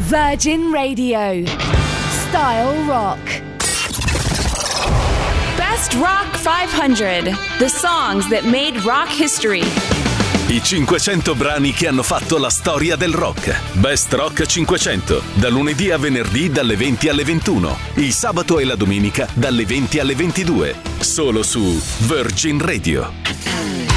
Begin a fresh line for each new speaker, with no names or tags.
Virgin Radio. Style Rock.
Best Rock 500. The songs that made rock history.
I 500 brani che hanno fatto la storia del rock. Best Rock 500. Da lunedì a venerdì dalle 20 alle 21. Il sabato e la domenica dalle 20 alle 22. Solo su Virgin Radio.